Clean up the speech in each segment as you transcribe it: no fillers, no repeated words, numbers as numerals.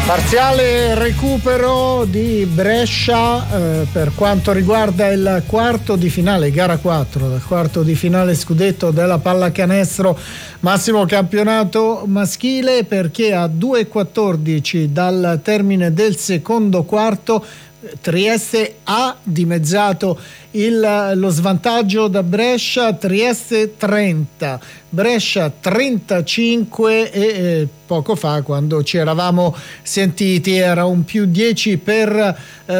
Parziale recupero di Brescia per quanto riguarda il quarto di finale, gara 4 del quarto di finale scudetto della pallacanestro massimo campionato maschile, perché a 2:14 dal termine del secondo quarto Trieste ha dimezzato lo svantaggio da Brescia. Trieste 30, Brescia 35 e poco fa, quando ci eravamo sentiti, era un +10 per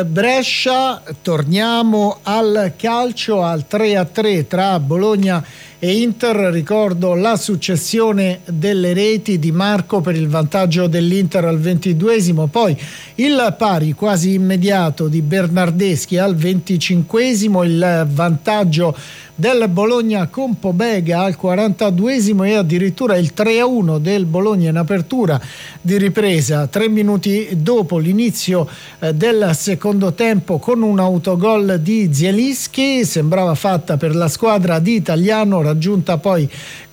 Brescia. Torniamo al calcio, al 3-3 tra Bologna e Inter. Ricordo la successione delle reti di Marco per il vantaggio dell'Inter al 22esimo, poi il pari quasi immediato di Bernardeschi al 25esimo, il vantaggio del Bologna con Pobega al 42esimo e addirittura il 3-1 del Bologna in apertura di ripresa 3 minuti dopo l'inizio del secondo tempo, con un autogol di Zielinski. Sembrava fatta per la squadra di Italiano, raggiunta poi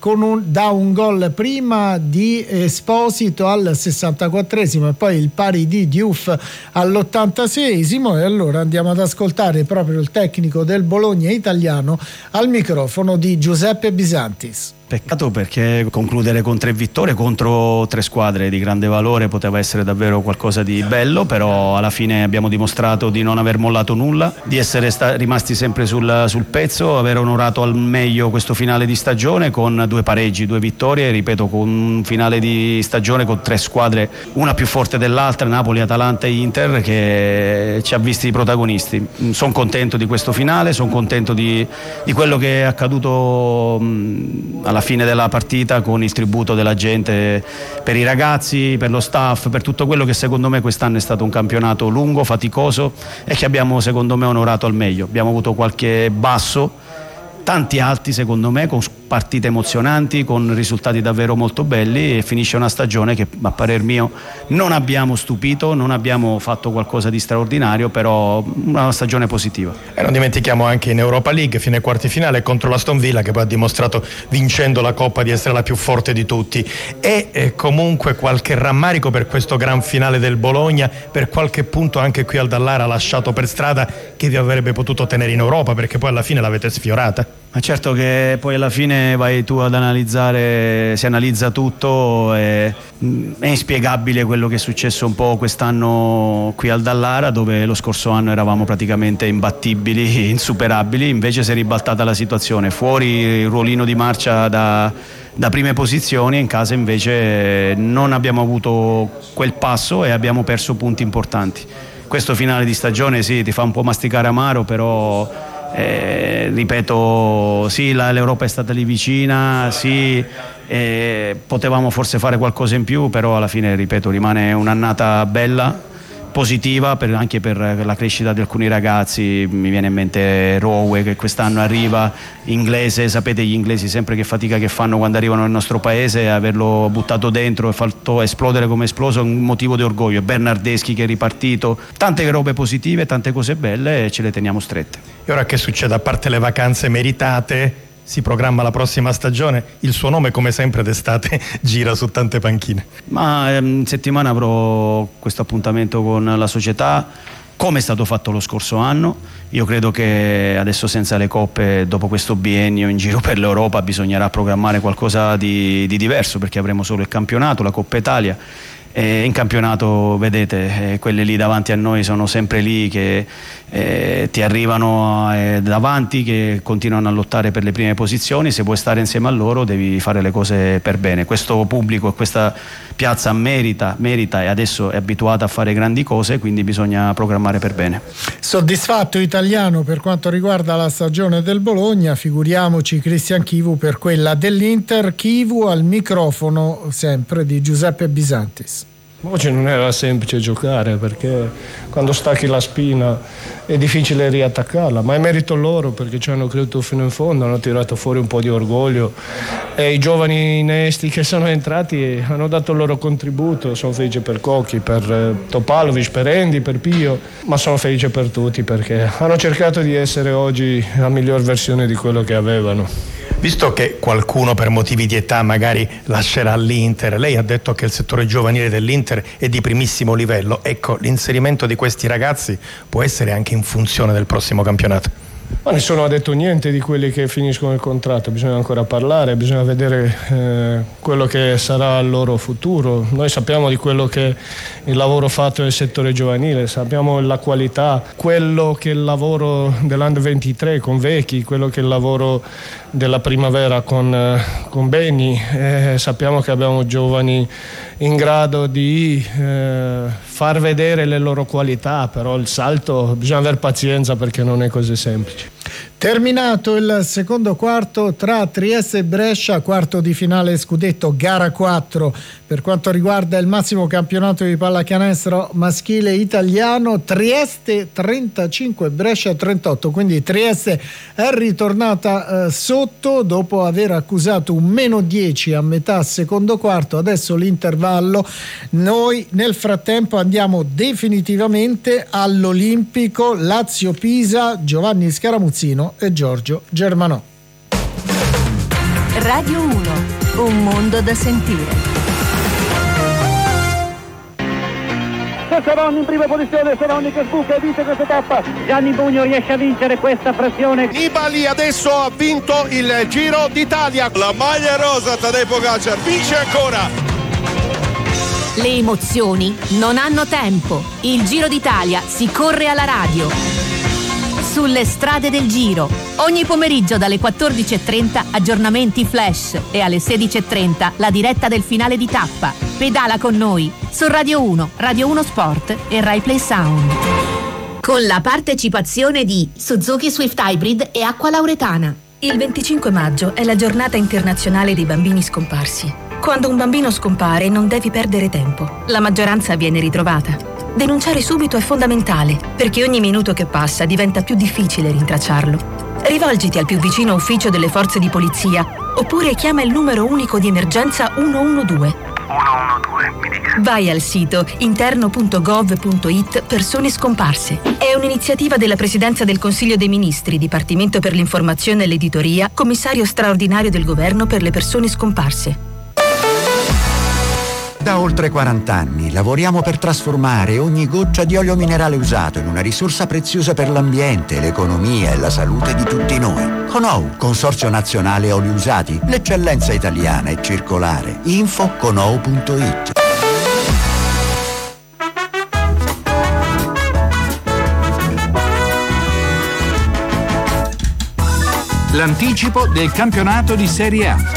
da un gol prima di Esposito al 64esimo e poi il pari di Diouf all'86esimo. E allora andiamo ad ascoltare proprio il tecnico del Bologna Italiano al microfono di Giuseppe Bisantis. Peccato, perché concludere con 3 vittorie contro 3 squadre di grande valore poteva essere davvero qualcosa di bello, però alla fine abbiamo dimostrato di non aver mollato nulla, di essere rimasti sempre sul pezzo, aver onorato al meglio questo finale di stagione con 2 pareggi, 2 vittorie, ripeto, con un finale di stagione con 3 squadre, una più forte dell'altra, Napoli, Atalanta e Inter, che ci ha visti protagonisti. Sono contento di questo finale, sono contento di quello che è accaduto alla fine della partita, con il tributo della gente per i ragazzi, per lo staff, per tutto quello che secondo me quest'anno è stato un campionato lungo, faticoso e che abbiamo secondo me onorato al meglio. Abbiamo avuto qualche basso, tanti alti secondo me, con partite emozionanti, con risultati davvero molto belli, e finisce una stagione che a parer mio non abbiamo stupito, non abbiamo fatto qualcosa di straordinario, però una stagione positiva. E non dimentichiamo anche in Europa League, fine quarti finale contro l'Aston Villa, che poi ha dimostrato, vincendo la Coppa, di essere la più forte di tutti. E comunque qualche rammarico per questo gran finale del Bologna, per qualche punto anche qui al Dallara lasciato per strada, che vi avrebbe potuto tenere in Europa, perché poi alla fine l'avete sfiorata. Ma certo che poi alla fine vai tu ad analizzare, si analizza tutto, è inspiegabile quello che è successo un po' quest'anno qui al Dallara, dove lo scorso anno eravamo praticamente imbattibili, insuperabili, invece si è ribaltata la situazione, fuori il ruolino di marcia da prime posizioni, e in casa invece non abbiamo avuto quel passo e abbiamo perso punti importanti. Questo finale di stagione sì, ti fa un po' masticare amaro, però ripeto, sì, l'Europa è stata lì vicina, sì, potevamo forse fare qualcosa in più, però alla fine, ripeto, rimane un'annata bella, positiva anche per la crescita di alcuni ragazzi. Mi viene in mente Rowe, che quest'anno arriva, inglese, sapete gli inglesi sempre che fatica che fanno quando arrivano nel nostro paese, averlo buttato dentro e fatto esplodere come esploso è un motivo di orgoglio. Bernardeschi che è ripartito, tante robe positive, tante cose belle, e ce le teniamo strette. E ora che succede? A parte le vacanze meritate, si programma la prossima stagione. Il suo nome, come sempre d'estate, gira su tante panchine. Ma in settimana avrò questo appuntamento con la società, come è stato fatto lo scorso anno. Io credo che adesso, senza le coppe, dopo questo biennio in giro per l'Europa, bisognerà programmare qualcosa di diverso, perché avremo solo il campionato, la Coppa Italia. In campionato, vedete, quelli lì davanti a noi sono sempre lì, che ti arrivano davanti, che continuano a lottare per le prime posizioni. Se vuoi stare insieme a loro devi fare le cose per bene. Questo pubblico e questa piazza merita e adesso è abituata a fare grandi cose, quindi bisogna programmare per bene. Soddisfatto Italiano per quanto riguarda la stagione del Bologna, figuriamoci Cristian Chivu per quella dell'Inter. Chivu al microfono sempre di Giuseppe Bisantis. Oggi non era semplice giocare, perché quando stacchi la spina è difficile riattaccarla, ma è merito loro, perché ci hanno creduto fino in fondo, hanno tirato fuori un po' di orgoglio, e i giovani innesti che sono entrati hanno dato il loro contributo. Sono felice per Cocchi, per Topalovic, per Endi, per Pio, ma sono felice per tutti, perché hanno cercato di essere oggi la miglior versione di quello che avevano. Visto che qualcuno per motivi di età magari lascerà l'Inter, lei ha detto che il settore giovanile dell'Inter è di primissimo livello, ecco, l'inserimento di questi ragazzi può essere anche in funzione del prossimo campionato? Ma nessuno ha detto niente di quelli che finiscono il contratto, bisogna ancora parlare, bisogna vedere quello che sarà il loro futuro. Noi sappiamo di quello che è il lavoro fatto nel settore giovanile, sappiamo la qualità, quello che è il lavoro dell'Under 23 con Vecchi, quello che è il lavoro della primavera con Beni, sappiamo che abbiamo giovani in grado di far vedere le loro qualità, però il salto bisogna avere pazienza perché non è così semplice. Terminato il secondo quarto tra Trieste e Brescia, quarto di finale scudetto, gara 4 per quanto riguarda il massimo campionato di pallacanestro maschile italiano. Trieste 35, Brescia 38, quindi Trieste è ritornata sotto dopo aver accusato un -10 a metà secondo quarto. Adesso l'intervallo, noi nel frattempo andiamo definitivamente all'Olimpico Lazio-Pisa, Giovanni Scaramuzzino e Giorgio Germanò. Radio 1, un mondo da sentire. Seronni in prima posizione, Seronni che sbuca e vince questa tappa. Gianni Bugno riesce a vincere questa pressione. Nibali adesso ha vinto il Giro d'Italia. La maglia rosa, Tadej Pogačar vince ancora. Le emozioni non hanno tempo. Il Giro d'Italia si corre alla radio. Sulle strade del Giro. Ogni pomeriggio dalle 14:30 aggiornamenti flash e alle 16:30 la diretta del finale di tappa. Pedala con noi su Radio 1, Radio 1 Sport e Rai Play Sound. Con la partecipazione di Suzuki Swift Hybrid e Acqua Lauretana. Il 25 maggio è la giornata internazionale dei bambini scomparsi. Quando un bambino scompare non devi perdere tempo. La maggioranza viene ritrovata. Denunciare subito è fondamentale, perché ogni minuto che passa diventa più difficile rintracciarlo. Rivolgiti al più vicino ufficio delle forze di polizia, oppure chiama il numero unico di emergenza 112. 112, mi dica. Vai al sito interno.gov.it persone scomparse. È un'iniziativa della Presidenza del Consiglio dei Ministri, Dipartimento per l'informazione e l'editoria, Commissario straordinario del Governo per le persone scomparse. Da oltre 40 anni lavoriamo per trasformare ogni goccia di olio minerale usato in una risorsa preziosa per l'ambiente, l'economia e la salute di tutti noi. Conou, Consorzio Nazionale Oli Usati, l'eccellenza italiana e circolare. Info conou.it. L'anticipo del campionato di Serie A.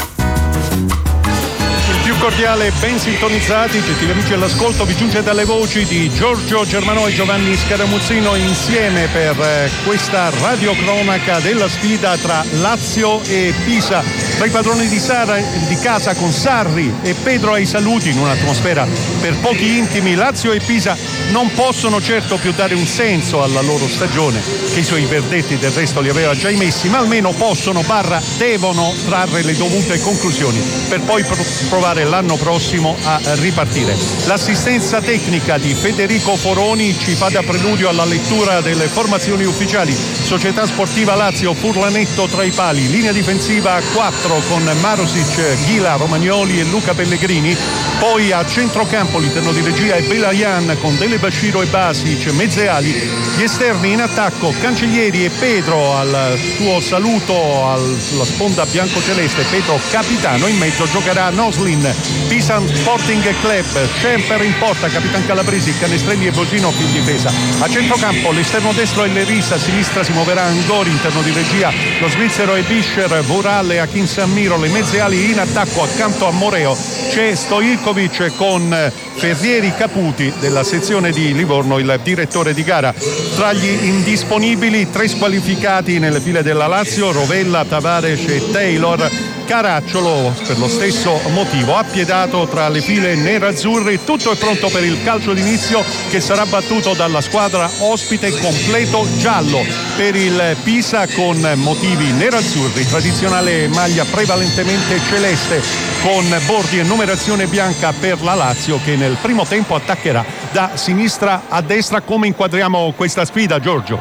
Più cordiale, ben sintonizzati, gentili amici all'ascolto, vi giunge dalle voci di Giorgio Germanò e Giovanni Scaramuzzino insieme per questa radiocronaca della sfida tra Lazio e Pisa. Tra i padroni di casa con Sarri e Pedro ai saluti in un'atmosfera per pochi intimi, Lazio e Pisa non possono certo più dare un senso alla loro stagione, che i suoi verdetti del resto li aveva già emessi, ma almeno possono / devono trarre le dovute conclusioni per poi provare l'anno prossimo a ripartire. L'assistenza tecnica di Federico Foroni ci fa da preludio alla lettura delle formazioni ufficiali. Società Sportiva Lazio, Furlanetto tra i pali, linea difensiva a 4 con Marusic, Ghila, Romagnoli e Luca Pellegrini, poi a centrocampo l'interno di regia è Belayan con Dele Basciro e Basic, mezze ali, gli esterni in attacco Cancellieri e Pedro al suo saluto alla sponda biancoceleste, Pedro capitano, in mezzo giocherà Noslin, Pisa Sporting Club, Schemper in porta, Capitan Calabresi, Canestrelli e Bosino in difesa. A centrocampo l'esterno destro è Lerisa, a sinistra si muoverà Angori, interno di regia lo svizzero è Bischer, Vorale e Akin Sammiro, le mezze ali in attacco accanto a Moreo c'è Stojkovic con Ferrieri Caputi della sezione di Livorno, il direttore di gara. Tra gli indisponibili 3 squalificati nelle file della Lazio, Rovella, Tavares e Taylor. Caracciolo per lo stesso motivo appiedato tra le file nerazzurre. Tutto è pronto per il calcio d'inizio che sarà battuto dalla squadra ospite completo giallo per il Pisa con motivi nerazzurri, tradizionale maglia prevalentemente celeste con bordi e numerazione bianca per la Lazio che nel primo tempo attaccherà da sinistra a destra. Come inquadriamo questa sfida, Giorgio?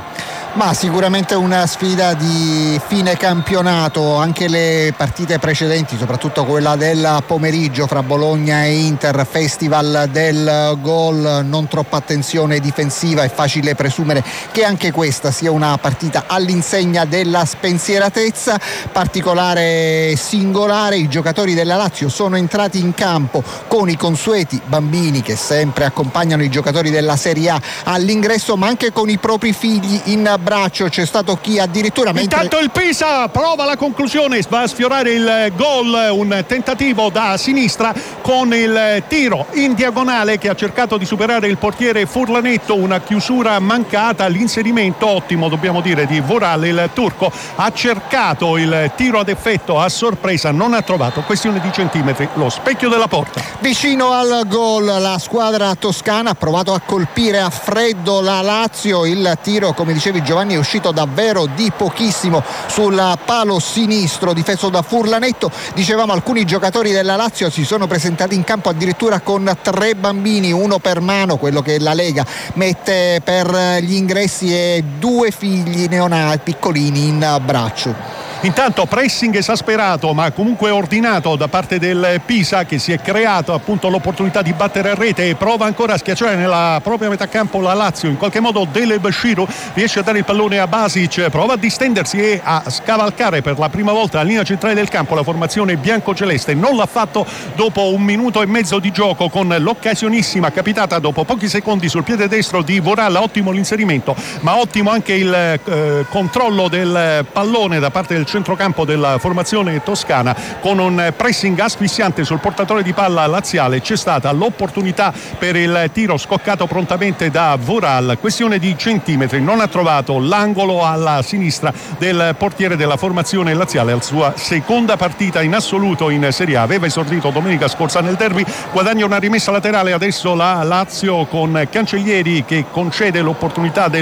Ma sicuramente una sfida di fine campionato. Anche le partite precedenti, soprattutto quella del pomeriggio fra Bologna e Inter, festival del gol, non troppa attenzione difensiva, è facile presumere che anche questa sia una partita all'insegna della spensieratezza. Particolare singolare, i giocatori della Lazio sono entrati in campo con i consueti bambini che sempre accompagnano i giocatori della Serie A all'ingresso, ma anche con i propri figli in braccio. C'è stato chi addirittura intanto il Pisa prova la conclusione, va a sfiorare il gol, un tentativo da sinistra con il tiro in diagonale che ha cercato di superare il portiere Furlanetto, una chiusura mancata, l'inserimento ottimo dobbiamo dire di Vural. Il turco ha cercato il tiro ad effetto a sorpresa, non ha trovato, questione di centimetri, lo specchio della porta. Vicino al gol la squadra toscana ha provato a colpire a freddo la Lazio, il tiro, come dicevi Giovanni, è uscito davvero di pochissimo sul palo sinistro difeso da Furlanetto. Dicevamo, alcuni giocatori della Lazio si sono presentati in campo addirittura con 3 bambini, uno per mano, quello che la Lega mette per gli ingressi, e 2 figli neonati piccolini in braccio. Intanto pressing esasperato ma comunque ordinato da parte del Pisa, che si è creato appunto l'opportunità di battere a rete e prova ancora a schiacciare nella propria metà campo la Lazio. In qualche modo Dele Bashiru riesce a dare il pallone a Basic, prova a distendersi e a scavalcare per la prima volta la linea centrale del campo la formazione biancoceleste. Non l'ha fatto dopo 1 minuto e mezzo di gioco, con l'occasionissima capitata dopo pochi secondi sul piede destro di Vural. Ottimo l'inserimento, ma ottimo anche il controllo del pallone da parte del centrocampo della formazione toscana, con un pressing asfissiante sul portatore di palla laziale. C'è stata l'opportunità per il tiro scoccato prontamente da Vural, questione di centimetri, non ha trovato l'angolo alla sinistra del portiere della formazione laziale. La sua seconda partita in assoluto in Serie A, aveva esordito domenica scorsa nel derby, guadagna una rimessa laterale adesso la Lazio con Cancellieri che concede l'opportunità del